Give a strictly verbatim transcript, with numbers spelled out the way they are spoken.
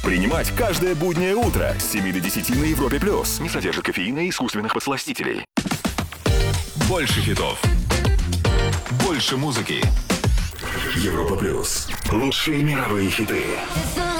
Принимать каждое буднее утро с семи до десяти на Европе+. Не содержит кофеина и искусственных подсластителей. Больше хитов. Больше музыки. Европа+. Лучшие мировые хиты.